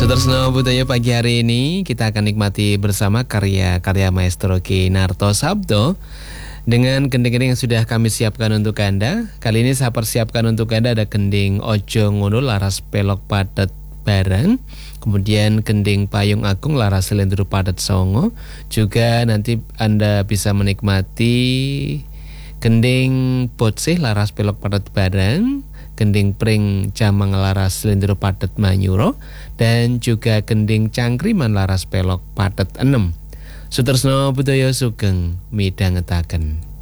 Sutresno budaya pagi hari ini kita akan nikmati bersama karya-karya Maestro Ki Narto Sabdo dengan gending-gending yang sudah kami siapkan untuk Anda. Kali ini saya persiapkan untuk Anda ada gending Ojo Ngono laras pelok padet barang, kemudian gending Payung Agung laras selendru padet songo. Juga nanti Anda bisa menikmati gending Botsih laras pelok padet barang, gending Pring Jamang laras selendru padet manyuro, dan juga gending Cangkriman laras pelok padet 6. Sutresno budaya sugeng midhangetaken.